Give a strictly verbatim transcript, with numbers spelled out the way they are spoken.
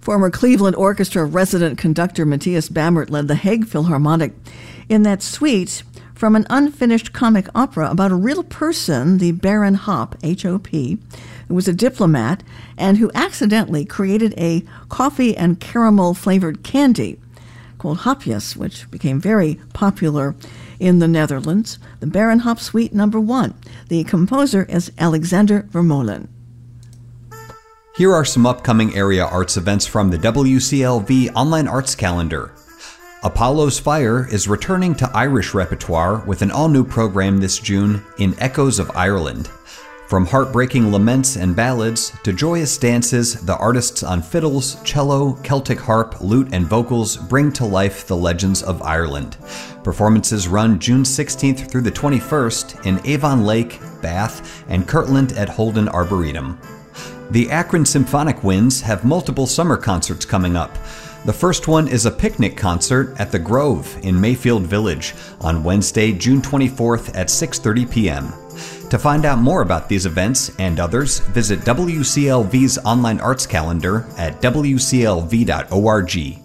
Former Cleveland Orchestra resident conductor Matthias Bamert led the Hague Philharmonic in that suite from an unfinished comic opera about a real person, the Baron Hopp, H O P, who was a diplomat and who accidentally created a coffee and caramel-flavored candy called Hopjes, which became very popular in the Netherlands. The Baron Hopp Suite Number One. The composer is Alexander Vermolen. Here are some upcoming area arts events from the W C L V Online Arts Calendar. Apollo's Fire is returning to Irish repertoire with an all-new program this June in Echoes of Ireland. From heartbreaking laments and ballads to joyous dances, the artists on fiddles, cello, Celtic harp, lute, and vocals bring to life the legends of Ireland. Performances run June sixteenth through the twenty-first in Avon Lake, Bath, and Kirtland at Holden Arboretum. The Akron Symphonic Winds have multiple summer concerts coming up. The first one is a picnic concert at The Grove in Mayfield Village on Wednesday, June twenty-fourth at six thirty p.m. To find out more about these events and others, visit W C L V's online arts calendar at w c l v dot org.